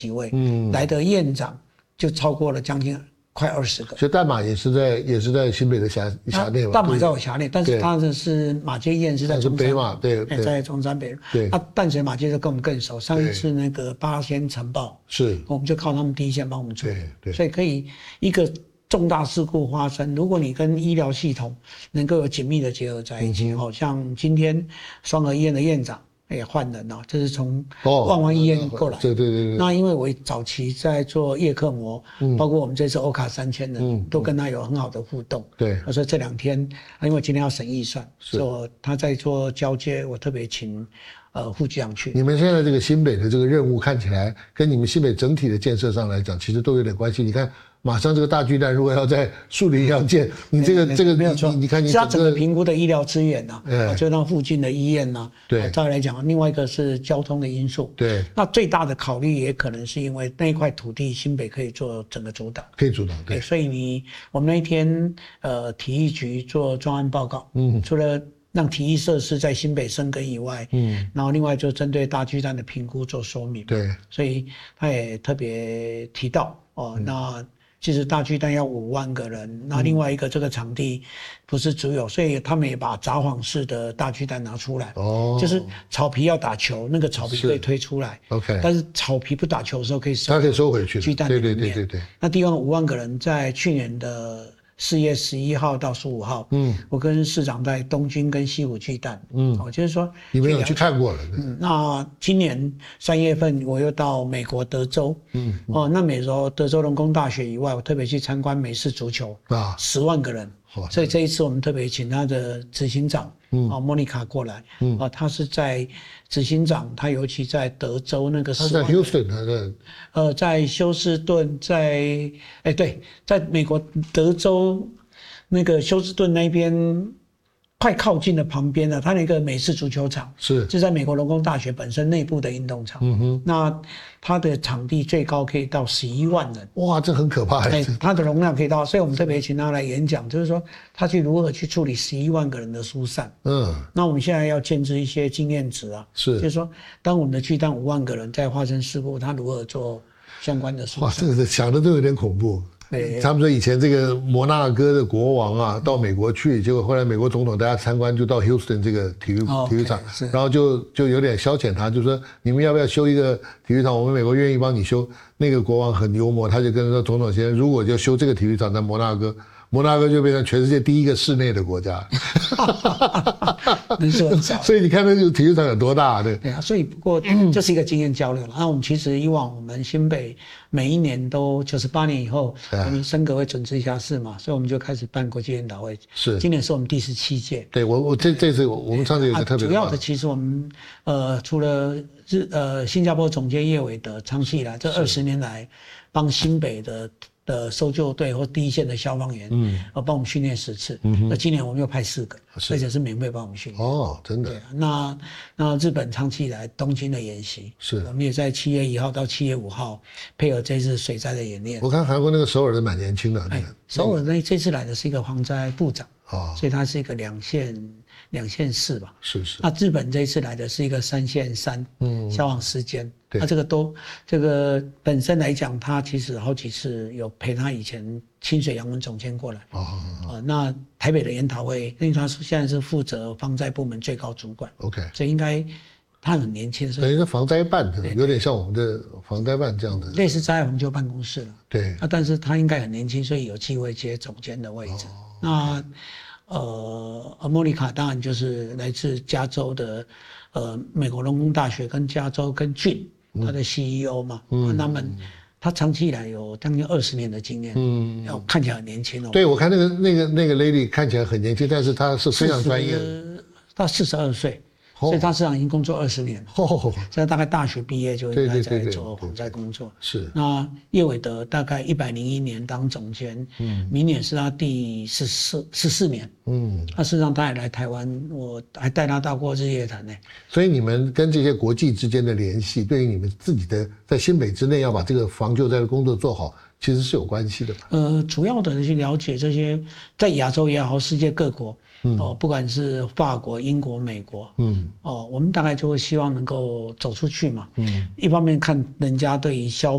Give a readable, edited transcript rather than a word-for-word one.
几位，来的院长就超过了将近快20个。 所以淡马也是在新北的辖内嘛。 淡马在我辖内，但是它的是马偕医院是在中山北嘛，对， 在中山北。 对， 淡水马偕就跟我们更熟。上一次那个八仙城爆， 是， 我们就靠他们第一线帮我们处理。 对， 所以可以一个重大事故发生，如果你跟医疗系统能够有紧密的结合在一起，像今天双和医院的院长也换人了，这是从万华医院过来。 对。 那因为我早期在做叶克膜，包括我们这次欧卡3000人，都跟他有很好的互动。 对， 他说这2天，因为今天要审预算，所以他在做交接，我特别请副局长去。 你们现在这个新北的这个任务看起来，跟你们新北整体的建设上来讲，其实都有点关系。你看。马上这个大巨蛋如果要在树林要建，你这个没有错， 你看你是他整个评估的医疗资源呐，就那附近的医院呐， 对， 再来讲，另外一个是交通的因素， 对， 那最大的考虑也可能是因为那一块土地新北可以做整个主导， 可以主导，对， 所以我们那一天体育局做专案报告，除了让体育设施在新北生根以外，然后另外就针对大巨蛋的评估做说明， 对， 所以他也特别提到那。其实大巨蛋要5万个人，那另外一个这个场地不是只有，所以他们也把札幌市的大巨蛋拿出来，就是草皮要打球，那个草皮可以推出来 ，OK， 但是草皮不打球的时候可以收， 它可以收回去， 巨蛋里面， 对。 那地方5万个人，在去年的4月11号到15号，我跟市长在东京跟西武巨蛋，就是说你们有去看过了， 那今年3月份我又到美国德州，那美国德州农工大学以外，我特别去参观美式足球，10万个人，所以这一次我们特别请他的执行长，莫妮卡过来，他是在执行长，他尤其在德州那个， 他在 Houston， 在休斯顿，在美国德州那个休斯顿那边快靠近的旁边呢，它那个美式足球场就在美国农工大学本身内部的运动场。那它的场地最高可以到11万人。 哇，这很可怕。 它的容量可以到，所以我们特别请他来演讲，就是说他去如何去处理11万个人的疏散。那我们现在要建制一些经验值啊，就是说当我们的巨蛋5万个人在发生事故，他如何做相关的疏散。 哇，这个想的都有点恐怖。他们说以前这个摩纳哥的国王啊，到美国去，结果后来美国总统大家参观就到 Houston 这个体育场，然后就有点消遣他，就说你们要不要修一个体育场？我们美国愿意帮你修。那个国王很幽默，他就跟说总统先生，如果就修这个体育场在摩纳哥就变成全世界第一个室内的国家。所以你看那个体育场有多大，对啊，所以不过这是一个经验交流了。那我们其实以往我们新北每一年都98年以后，我们升格会准直辖市嘛，所以我们就开始办国际研讨会。今年是我们第17届。 对，我这次我们上次有个特别主要的其实我们除了新加坡总监叶伟德长期以来这20年来帮新北的搜救队或第一线的消防员，帮我们训练10次。那今年我们又派4个，而且是免费帮我们训练。 真的。 对啊，那日本长期以来东京的演习，我们也在7月1号到7月5号配合这次水灾的演练。 我看韩国那个首尔的蛮年轻的， 首尔这次来的是一个防灾部长，所以他是一个2线4吧。那日本这一次来的是一个3线3，消防时间。那这个本身来讲，他其实好几次有陪他以前清水杨文总监过来。那台北的研讨会，因为他现在是负责防灾部门最高主管。所以应该他很年轻， 等于是防灾办，有点像我们的防灾办这样的， 类似灾害防救办公室了。 对。 但是他应该很年轻，所以有机会接总监的位置。那莫妮卡当然就是来自加州的美国农工大学跟加州跟郡。他的 CEO 嘛，他长期以来有将近20年的经验，看起来很年轻哦。 对，我看那个 lady 看起来很年轻，但是她是非常专业的。 她42岁，所以他实际上已经工作20年了。现在大概大学毕业就应该在做防灾工作。那叶伟德大概101年当总监，明年是他第14年。那事实上他也来台湾，我还带他到过日月潭呢。 所以你们跟这些国际之间的联系，对于你们自己的在新北之内要把这个防救灾的工作做好，其实是有关系的嘛。 主要的去了解这些在亚洲也好，世界各国。不管是法国、英国、美国，我们大概就会希望能够走出去嘛。一方面看人家对于消